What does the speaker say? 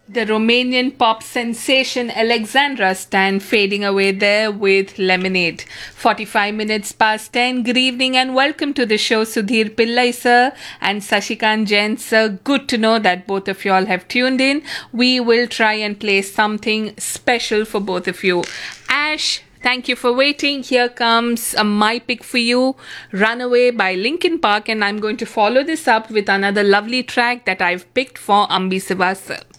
The Romanian pop sensation Alexandra Stan fading away there with Lemonade. 45 minutes past 10. Good evening and welcome to the show, Sudhir Pillai sir and Sashikant Jain sir. Good to know that both of you all have tuned in. We will try and play something special for both of you. Ash, thank you for waiting. Here comes my pick for you, Runaway by Linkin Park, and I'm going to follow this up with another lovely track that I've picked for Ambi Siva sir.